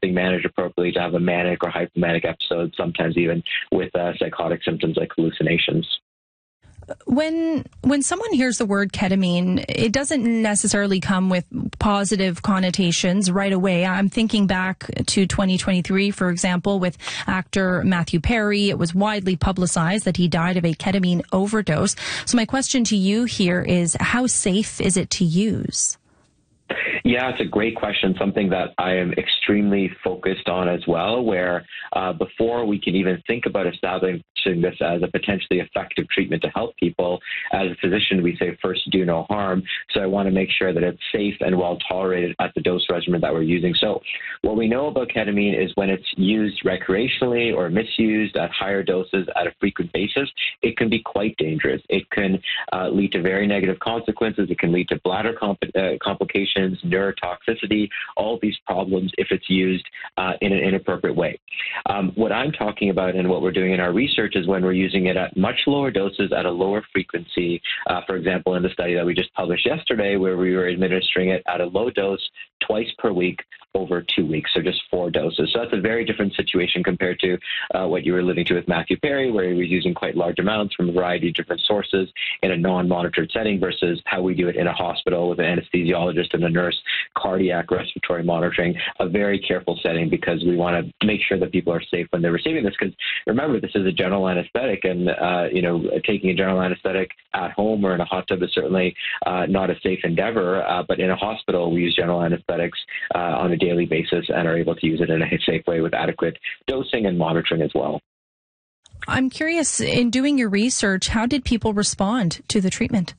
being managed appropriately to have a manic or hypomanic episode, sometimes even with psychotic symptoms like hallucinations. When someone hears the word ketamine, it doesn't necessarily come with positive connotations right away. I'm thinking back to 2023, for example, with actor Matthew Perry. It was widely publicized that he died of a ketamine overdose. So my question to you here is, how safe is it to use? Yeah, it's a great question, something that I am extremely focused on as well, where before we can even think about establishing this as a potentially effective treatment to help people, as a physician, we say first do no harm. So I want to make sure that it's safe and well tolerated at the dose regimen that we're using. So what we know about ketamine is when it's used recreationally or misused at higher doses at a frequent basis, it can be quite dangerous. It can lead to very negative consequences. It can lead to bladder complications, neurotoxicity, all of these problems if it's used in an inappropriate way. What I'm talking about and what we're doing in our research is when we're using it at much lower doses at a lower frequency. For example, in the study that we just published yesterday, where we were administering it at a low dose twice per week over 2 weeks, so just 4 doses. So that's a very different situation compared to what you were alluding to with Matthew Perry, where he was using quite large amounts from a variety of different sources in a non-monitored setting versus how we do it in a hospital with an anesthesiologist and a nurse, cardiac respiratory monitoring, a very careful setting because we want to make sure that people are safe when they're receiving this. Because remember, this is a general anesthetic, and taking a general anesthetic at home or in a hot tub is certainly not a safe endeavor. But in a hospital, we use general anesthetics on a daily basis and are able to use it in a safe way with adequate dosing and monitoring as well. I'm curious, in doing your research, how did people respond to the treatment?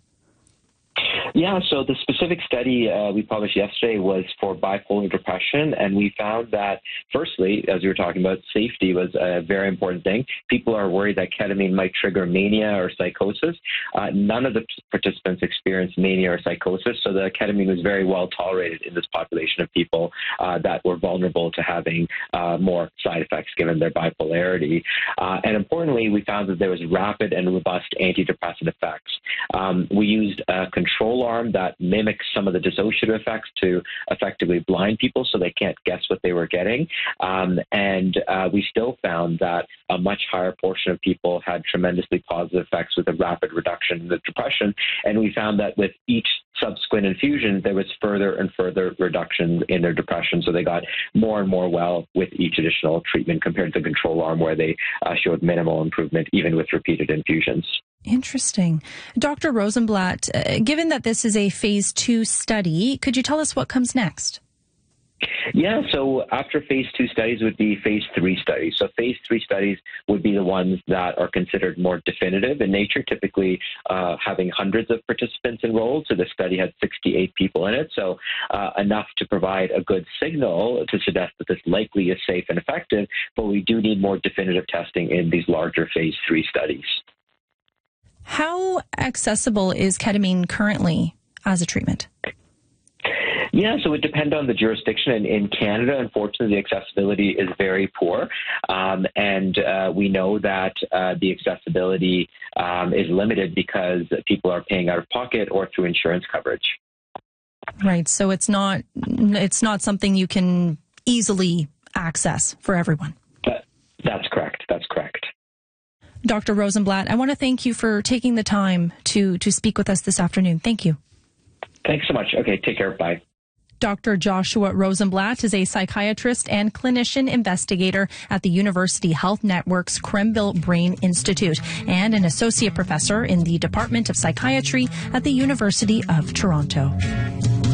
Yeah, so the specific study we published yesterday was for bipolar depression, and we found that, firstly, as we were talking about, safety was a very important thing. People are worried that ketamine might trigger mania or psychosis. None of the participants experienced mania or psychosis, so the ketamine was very well tolerated in this population of people that were vulnerable to having more side effects given their bipolarity. And importantly, we found that there was rapid and robust antidepressant effects. We used a control arm that mimics some of the dissociative effects to effectively blind people so they can't guess what they were getting. And we still found that a much higher portion of people had tremendously positive effects with a rapid reduction in the depression. And we found that with each subsequent infusion, there was further and further reduction in their depression. So they got more and more well with each additional treatment compared to the control arm where they showed minimal improvement even with repeated infusions. Interesting. Dr. Rosenblatt, given that this is a phase 2 study, could you tell us what comes next? Yeah, so after phase 2 studies would be phase 3 studies. So phase 3 studies would be the ones that are considered more definitive in nature, typically having hundreds of participants enrolled. So the study had 68 people in it, so enough to provide a good signal to suggest that this likely is safe and effective, but we do need more definitive testing in these larger phase 3 studies. How accessible is ketamine currently as a treatment? Yeah, so it depends on the jurisdiction. In Canada, unfortunately, the accessibility is very poor. And we know that the accessibility is limited because people are paying out of pocket or through insurance coverage. Right. So it's not something you can easily access for everyone. That's correct. That's correct. Dr. Rosenblatt, I want to thank you for taking the time to speak with us this afternoon. Thank you. Thanks so much. Okay, take care. Bye. Dr. Joshua Rosenblatt is a psychiatrist and clinician investigator at the University Health Network's Krembil Brain Institute and an associate professor in the Department of Psychiatry at the University of Toronto.